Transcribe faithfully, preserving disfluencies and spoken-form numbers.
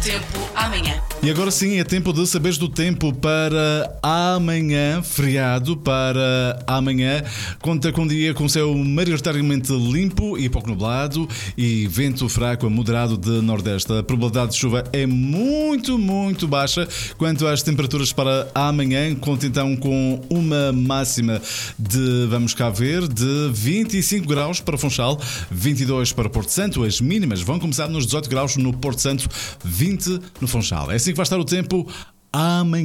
tempo amanhã. E agora sim, é tempo de saberes do tempo para amanhã, feriado para amanhã. Conta com um dia com céu maioritariamente limpo e pouco nublado e vento fraco a moderado de nordeste. A probabilidade de chuva é muito, muito baixa. Quanto às temperaturas para amanhã, conta então com uma máxima de, vamos cá ver, de vinte e cinco graus para Funchal, vinte e dois para Porto Santo. As mínimas vão começar nos dezoito graus no Porto Santo, vinte no Funchal. É assim que vai estar o tempo amanhã.